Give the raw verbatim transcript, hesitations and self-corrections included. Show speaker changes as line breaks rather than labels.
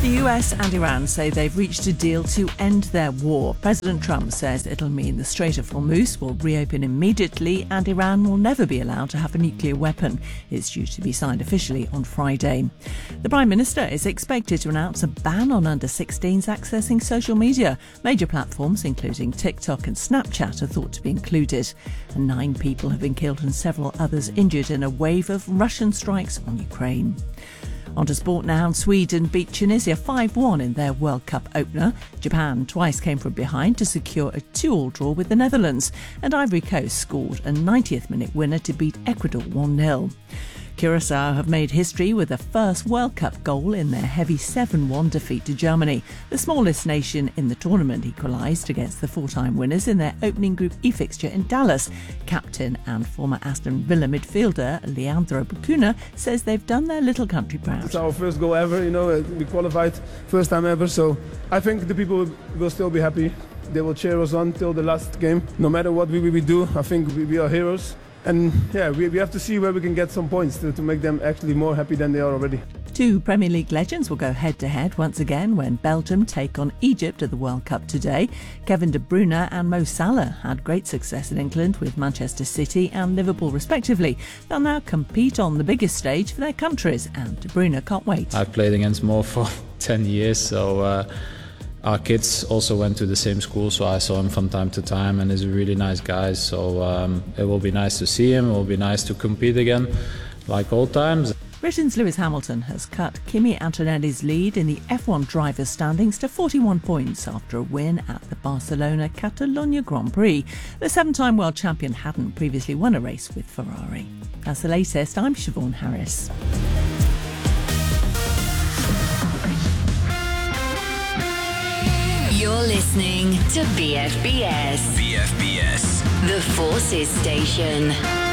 The U S and Iran say they've reached a deal to end their war. President Trump says it'll mean the Strait of Hormuz will reopen immediately and Iran will never be allowed to have a nuclear weapon. It's due to be signed officially on Friday. The Prime Minister is expected to announce a ban on under sixteens accessing social media. Major platforms, including TikTok and Snapchat, are thought to be included. And nine people have been killed and several others injured in a wave of Russian strikes on Ukraine. On to sport now. Sweden beat Tunisia five one in their World Cup opener. Japan twice came from behind to secure a two-all draw with the Netherlands. And Ivory Coast scored a ninetieth minute winner to beat Ecuador one nil. Curaçao have made history with a first World Cup goal in their heavy seven one defeat to Germany. The smallest nation in the tournament equalised against the four-time winners in their opening Group E fixture in Dallas. Captain and former Aston Villa midfielder Leandro Bacuna says they've done their little country proud.
It's our first goal ever, you know, we qualified first time ever, so I think the people will still be happy. They will cheer us on till the last game. No matter what we, we do, I think we, we are heroes. And yeah, we, we have to see where we can get some points to, to make them actually more happy than they are already.
Two Premier League legends will go head-to-head once again when Belgium take on Egypt at the World Cup today. Kevin De Bruyne and Mo Salah had great success in England with Manchester City and Liverpool respectively. They'll now compete on the biggest stage for their countries, and De Bruyne can't wait.
I've played against Mo for ten years, so uh, our kids also went to the same school, so I saw him from time to time, and he's a really nice guy, so um, it will be nice to see him. It will be nice to compete again like old times.
Britain's Lewis Hamilton has cut Kimi Antonelli's lead in the F one drivers' standings to forty-one points after a win at the Barcelona Catalunya Grand Prix. The seven-time world champion hadn't previously won a race with Ferrari. That's the latest. I'm Siobhan Harris.
You're listening to B F B S.
B F B S.
The Forces Station.